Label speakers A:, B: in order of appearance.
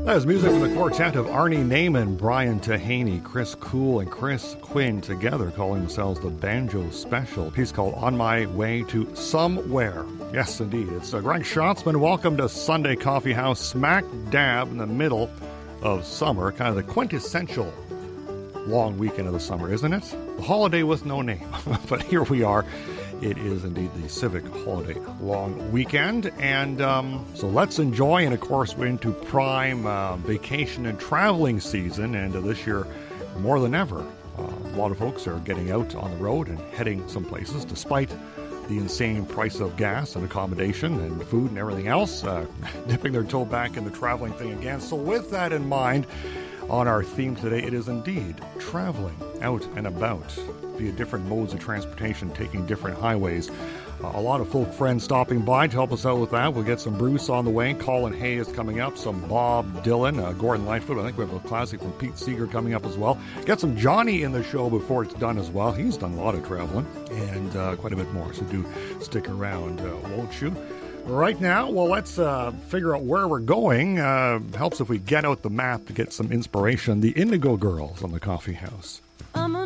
A: That was music from the quartet of Arnie Naiman, Brian Tahaney, Chris Cool, and Chris Quinn together, calling themselves the Banjo Special. A piece called On My Way to Somewhere. Yes, indeed. It's Greg Schatzman. Welcome to Sunday Coffee House, smack dab in the middle of summer, kind of the quintessential long weekend of the summer, isn't it? The holiday with no name. But here we are. It is indeed the Civic Holiday long weekend. And so let's enjoy. And of course, we're into prime vacation and traveling season. And this year, more than ever, a lot of folks are getting out on the road and heading some places despite the insane price of gas and accommodation and food and everything else, dipping their toe back in the traveling thing again. So with that in mind, on our theme today, it is indeed traveling out and about via different modes of transportation, taking different highways. A lot of folk friends stopping by to help us out with that. We'll get some Bruce on the way. Colin Hay is coming up. Some Bob Dylan, Gordon Lightfoot. I think we have a classic from Pete Seeger coming up as well. Get some Johnny in the show before it's done as well. He's done a lot of traveling and quite a bit more. So do stick around, won't you? Right now, well, let's figure out where we're going. Helps if we get out the map to get some inspiration. The Indigo Girls on the Coffee House.